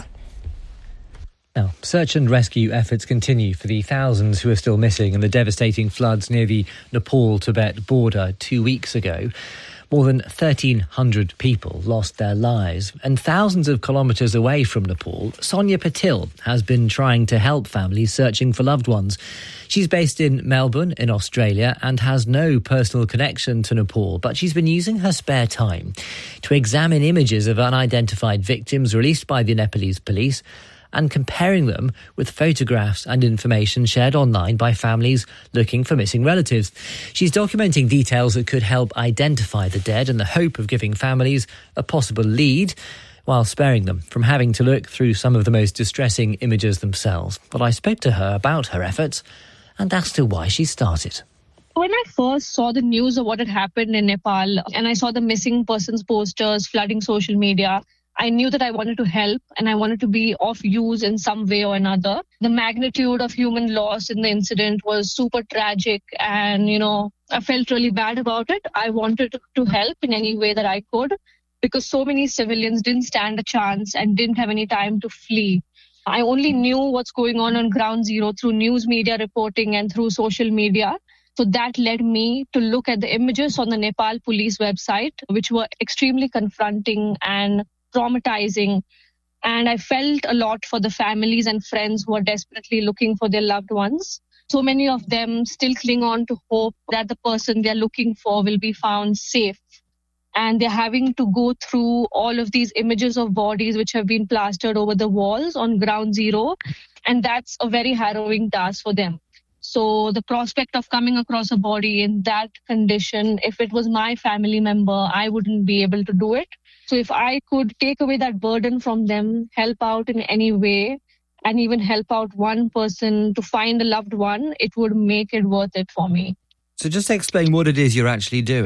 Now, search and rescue efforts continue for the thousands who are still missing in the devastating floods near the Nepal-Tibet border two weeks ago. More than thirteen hundred people lost their lives. And thousands of kilometres away from Nepal, Sonia Patil has been trying to help families searching for loved ones. She's based in Melbourne in Australia and has no personal connection to Nepal, but she's been using her spare time to examine images of unidentified victims released by the Nepalese police and comparing them with photographs and information shared online by families looking for missing relatives. She's documenting details that could help identify the dead in the hope of giving families a possible lead while sparing them from having to look through some of the most distressing images themselves. But I spoke to her about her efforts and asked her why she started. When I first saw the news of what had happened in Nepal and I saw the missing persons posters flooding social media, I knew that I wanted to help and I wanted to be of use in some way or another. The magnitude of human loss in the incident was super tragic and, you know, I felt really bad about it. I wanted to help in any way that I could because so many civilians didn't stand a chance and didn't have any time to flee. I only knew what's going on on ground zero through news media reporting and through social media. So that led me to look at the images on the Nepal police website, which were extremely confronting and traumatizing. And I felt a lot for the families and friends who are desperately looking for their loved ones. So many of them still cling on to hope that the person they're looking for will be found safe. And they're having to go through all of these images of bodies which have been plastered over the walls on ground zero. And that's a very harrowing task for them. So the prospect of coming across a body in that condition, if it was my family member, I wouldn't be able to do it. So if I could take away that burden from them, help out in any way, and even help out one person to find a loved one, it would make it worth it for me. So just explain what it is you're actually doing.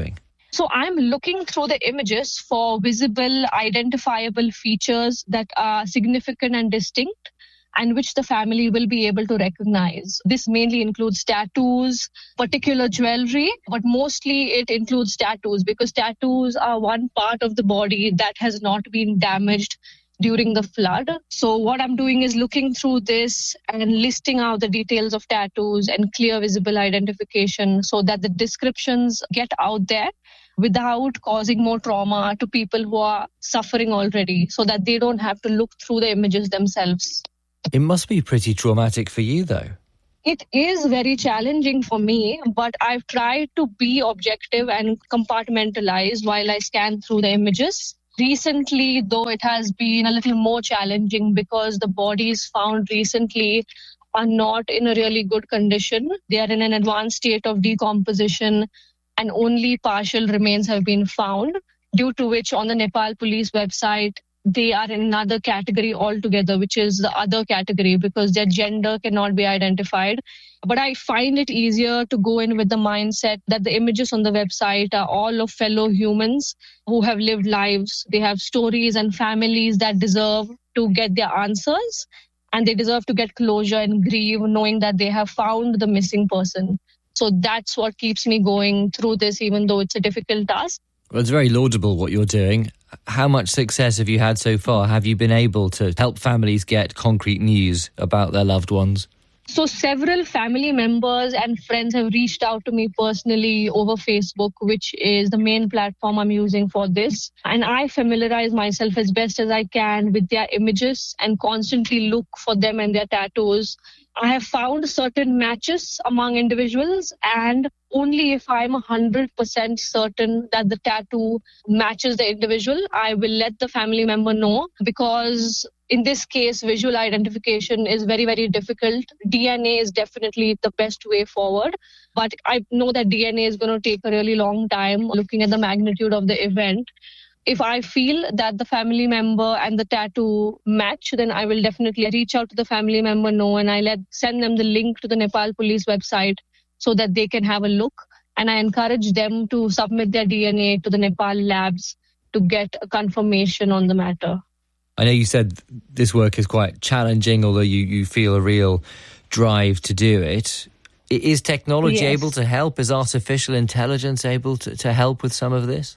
So I'm looking through the images for visible, identifiable features that are significant and distinct, and which the family will be able to recognize. This mainly includes tattoos, particular jewelry, but mostly it includes tattoos because tattoos are one part of the body that has not been damaged during the flood. So what I'm doing is looking through this and listing out the details of tattoos and clear visible identification so that the descriptions get out there without causing more trauma to people who are suffering already, so that they don't have to look through the images themselves. It must be pretty traumatic for you, though. It is very challenging for me, but I've tried to be objective and compartmentalize while I scan through the images. Recently, though, it has been a little more challenging because the bodies found recently are not in a really good condition. They are in an advanced state of decomposition and only partial remains have been found, due to which on the Nepal police website, they are in another category altogether, which is the other category because their gender cannot be identified. But I find it easier to go in with the mindset that the images on the website are all of fellow humans who have lived lives. They have stories and families that deserve to get their answers, and they deserve to get closure and grieve knowing that they have found the missing person. So that's what keeps me going through this, even though it's a difficult task. Well, it's very laudable what you're doing. How much success have you had so far? Have you been able to help families get concrete news about their loved ones? So several family members and friends have reached out to me personally over Facebook, which is the main platform I'm using for this. And I familiarize myself as best as I can with their images and constantly look for them and their tattoos. I have found certain matches among individuals, and only if I'm one hundred percent certain that the tattoo matches the individual, I will let the family member know, because in this case, visual identification is very, very difficult. D N A is definitely the best way forward, but I know that D N A is going to take a really long time looking at the magnitude of the event. If I feel that the family member and the tattoo match, then I will definitely reach out to the family member, know, and I let send them the link to the Nepal police website so that they can have a look. And I encourage them to submit their D N A to the Nepal labs to get a confirmation on the matter. I know you said this work is quite challenging, although you, you feel a real drive to do it. Is technology yes. able to help? Is artificial intelligence able to, to help with some of this?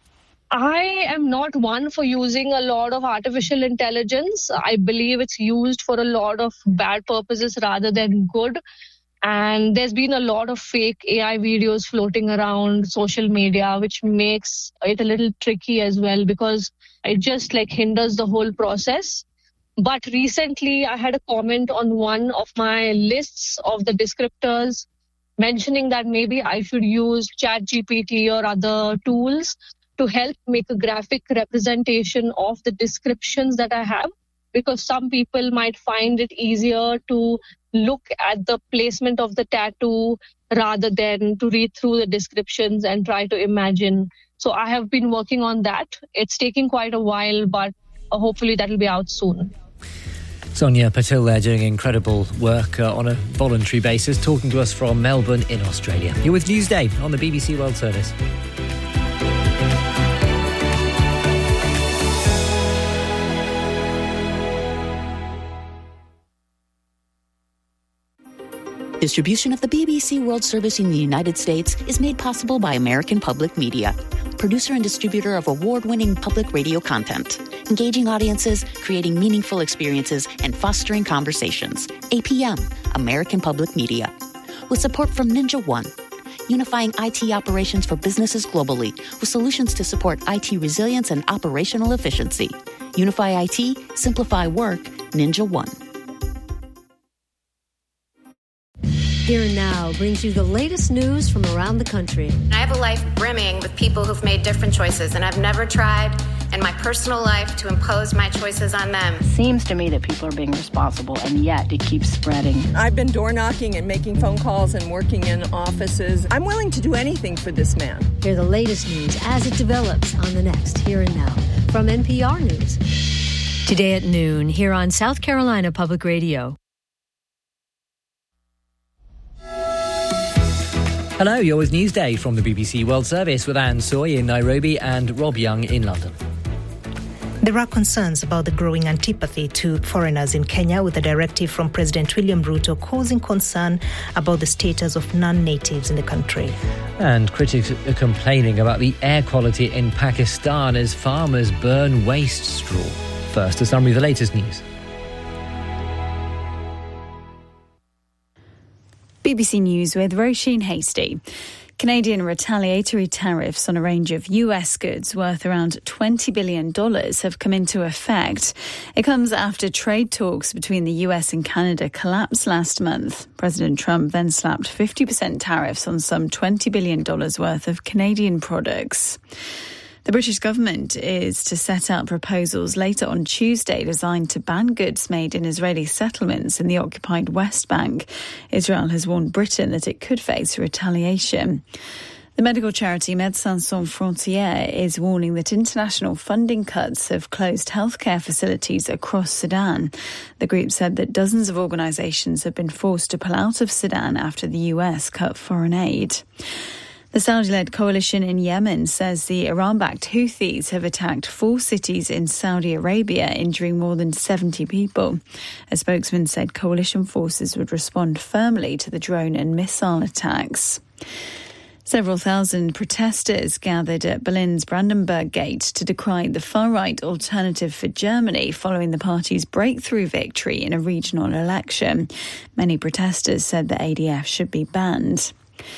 I am not one for using a lot of artificial intelligence. I believe it's used for a lot of bad purposes rather than good. And there's been a lot of fake A I videos floating around social media, which makes it a little tricky as well, because it just like hinders the whole process. But recently I had a comment on one of my lists of the descriptors mentioning that maybe I should use ChatGPT or other tools to help make a graphic representation of the descriptions that I have, because some people might find it easier to look at the placement of the tattoo rather than to read through the descriptions and try to imagine. So I have been working on that. It's taking quite a while, but hopefully that will be out soon. Sonia Patil there doing incredible work uh, on a voluntary basis, talking to us from Melbourne in Australia. You're with Newsday on the B B C World Service. Distribution of the B B C World Service in the United States is made possible by American Public Media, producer and distributor of award-winning public radio content, engaging audiences, creating meaningful experiences, and fostering conversations. A P M, American Public Media. With support from Ninja One, unifying I T operations for businesses globally with solutions to support I T resilience and operational efficiency. Unify I T, simplify work, Ninja One. Here and Now brings you the latest news from around the country. I have a life brimming with people who've made different choices, and I've never tried in my personal life to impose my choices on them. Seems to me that people are being responsible, and yet it keeps spreading. I've been door knocking and making phone calls and working in offices. I'm willing to do anything for this man. Hear the latest news as it develops on the next Here and Now from N P R News. Today at noon, here on South Carolina Public Radio. Hello, you're with Newsday from the B B C World Service with Anne Soy in Nairobi and Rob Young in London. There are concerns about the growing antipathy to foreigners in Kenya, with a directive from President William Ruto causing concern about the status of non-natives in the country. And critics are complaining about the air quality in Pakistan as farmers burn waste straw. First, a summary of the latest news. B B C News with Roisin Hasty. Canadian retaliatory tariffs on a range of U S goods worth around twenty billion dollars have come into effect. It comes after trade talks between the U S and Canada collapsed last month. President Trump then slapped fifty percent tariffs on some twenty billion dollars worth of Canadian products. The British government is to set out proposals later on Tuesday designed to ban goods made in Israeli settlements in the occupied West Bank. Israel has warned Britain that it could face retaliation. The medical charity Médecins Sans Frontières is warning that international funding cuts have closed healthcare facilities across Sudan. The group said that dozens of organisations have been forced to pull out of Sudan after the U S cut foreign aid. The Saudi-led coalition in Yemen says the Iran-backed Houthis have attacked four cities in Saudi Arabia, injuring more than seventy people. A spokesman said coalition forces would respond firmly to the drone and missile attacks. Several thousand protesters gathered at Berlin's Brandenburg Gate to decry the far-right Alternative for Germany following the party's breakthrough victory in a regional election. Many protesters said the A D F should be banned.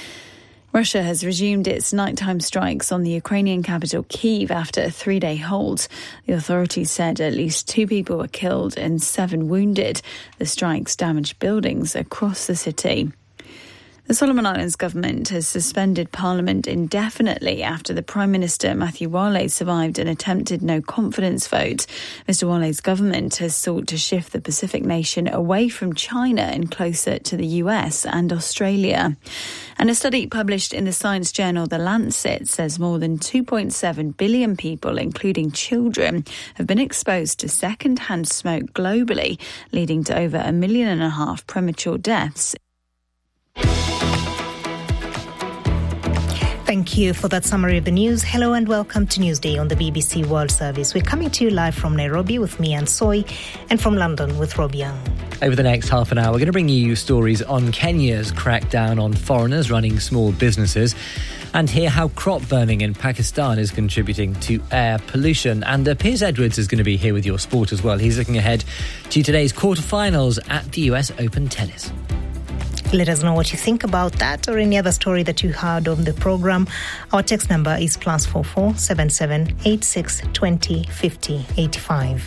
Russia has resumed its nighttime strikes on the Ukrainian capital Kyiv after a three-day halt. The authorities said at least two people were killed and seven wounded. The strikes damaged buildings across the city. The Solomon Islands government has suspended Parliament indefinitely after the Prime Minister Matthew Wale survived an attempted no-confidence vote. Mister Wale's government has sought to shift the Pacific nation away from China and closer to the U S and Australia. And a study published in the science journal The Lancet says more than two point seven billion people, including children, have been exposed to second-hand smoke globally, leading to over a million and a half premature deaths. Thank you for that summary of the news. Hello and welcome to Newsday on the B B C World Service. We're coming to you live from Nairobi with me, Anne Soy, and from London with Rob Young. Over the next half an hour, we're going to bring you stories on Kenya's crackdown on foreigners running small businesses and hear how crop burning in Pakistan is contributing to air pollution. And uh, Piers Edwards is going to be here with your sport as well. He's looking ahead to today's quarterfinals at the U S Open Tennis. Let us know what you think about that or any other story that you heard on the programme. Our text number is plus four four seven seven eight six twenty fifty eighty five.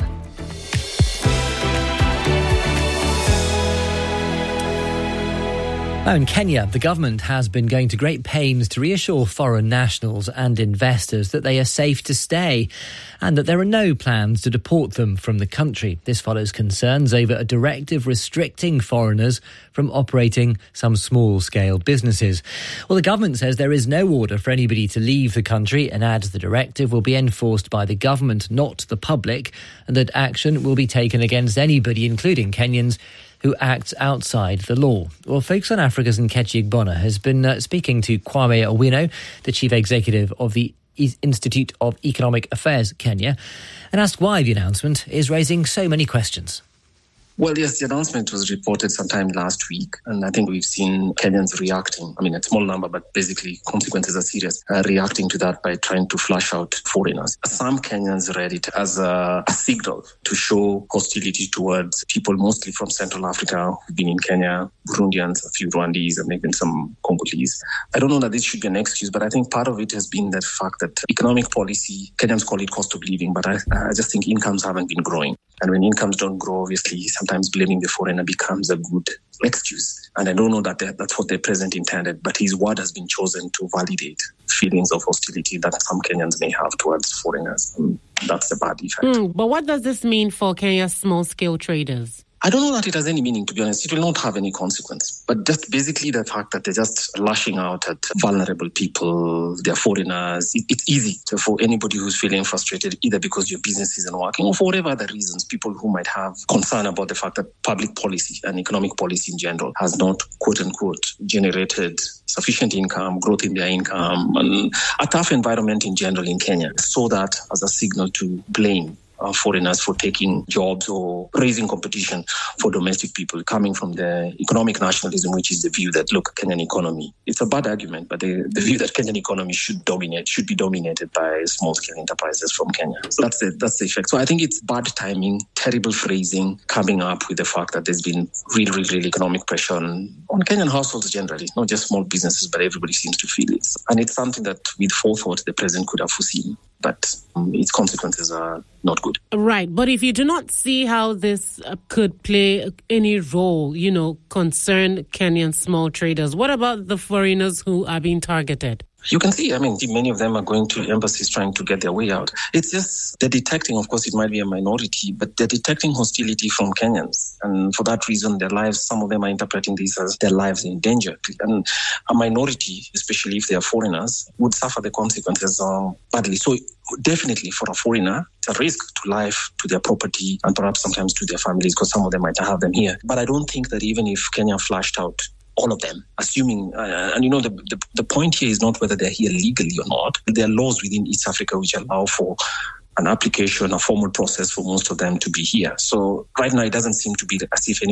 Now in Kenya, the government has been going to great pains to reassure foreign nationals and investors that they are safe to stay and that there are no plans to deport them from the country. This follows concerns over a directive restricting foreigners from operating some small-scale businesses. Well, the government says there is no order for anybody to leave the country and adds the directive will be enforced by the government, not the public, and that action will be taken against anybody, including Kenyans, who acts outside the law. Well, Focus on Africa's Nkechi Igbona has been uh, speaking to Kwame Owino, the chief executive of the Institute of Economic Affairs Kenya, and asked why the announcement is raising so many questions. Well, yes, the announcement was reported sometime last week, and I think we've seen Kenyans reacting. I mean, a small number, but basically consequences are serious, uh, reacting to that by trying to flush out foreigners. Some Kenyans read it as a, a signal to show hostility towards people mostly from Central Africa who've been in Kenya, Burundians, a few Rwandese, and maybe some Congolese. I don't know that this should be an excuse, but I think part of it has been the fact that economic policy, Kenyans call it cost of living, but I, I just think incomes haven't been growing. And when incomes don't grow, obviously, sometimes blaming the foreigner becomes a good excuse. And I don't know that that's what the president intended, but his word has been chosen to validate feelings of hostility that some Kenyans may have towards foreigners. And that's the bad effect. Mm, but what does this mean for Kenya's small-scale traders? I don't know that it has any meaning, to be honest. It will not have any consequence. But just basically the fact that they're just lashing out at vulnerable people, they're foreigners. It, it's easy to, for anybody who's feeling frustrated, either because your business isn't working or for whatever other reasons, people who might have concern about the fact that public policy and economic policy in general has not, quote unquote, generated sufficient income, growth in their income, and a tough environment in general in Kenya. Saw that as a signal to blame Uh, foreigners for taking jobs or raising competition for domestic people, coming from the economic nationalism, which is the view that, look, Kenyan economy, it's a bad argument, but the, the view that Kenyan economy should dominate, should be dominated by small-scale enterprises from Kenya. So that's the, that's the effect. So I think it's bad timing, terrible phrasing, coming up with the fact that there's been real, real, real economic pressure on, on Kenyan households generally, not just small businesses, but everybody seems to feel it. And it's something that with forethought the president could have foreseen, but um, its consequences are not good. Right. But if you do not see how this uh, could play any role, you know, concern Kenyan small traders, what about the foreigners who are being targeted? You can see, I mean, many of them are going to embassies trying to get their way out. It's just they're detecting, of course, it might be a minority, but they're detecting hostility from Kenyans. And for that reason, their lives, some of them are interpreting this as their lives in danger. And a minority, especially if they are foreigners, would suffer the consequences um, badly. So definitely for a foreigner, it's a risk to life, to their property, and perhaps sometimes to their families, because some of them might have them here. But I don't think that even if Kenya flashed out all of them, assuming, uh, and you know, the, the the point here is not whether they're here legally or not. There are laws within East Africa which allow for an application, a formal process for most of them to be here. So right now, it doesn't seem to be as if any